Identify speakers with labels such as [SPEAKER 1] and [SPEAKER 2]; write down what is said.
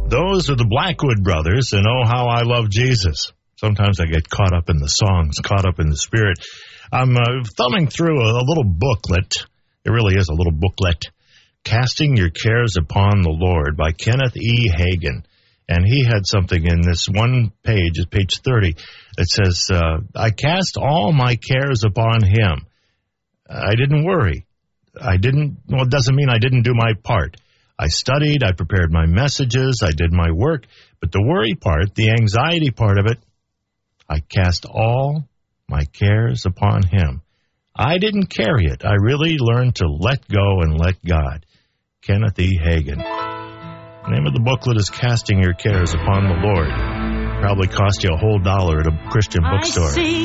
[SPEAKER 1] Those are the Blackwood Brothers, and oh, how I love Jesus. Sometimes I get caught up in the songs, caught up in the spirit. I'm thumbing through a little booklet. It really is a little booklet. Casting Your Cares Upon the Lord by Kenneth E. Hagin. And he had something in this one page, it's page 30, that says, I cast all my cares upon him. I didn't worry. It doesn't mean I didn't do my part. I studied, I prepared my messages, I did my work. But the worry part, the anxiety part of it, I cast all my cares upon him. I didn't carry it. I really learned to let go and let God. Kenneth E. Hagin. The name of the booklet is Casting Your Cares Upon the Lord. Probably cost you a whole $1 at a Christian bookstore.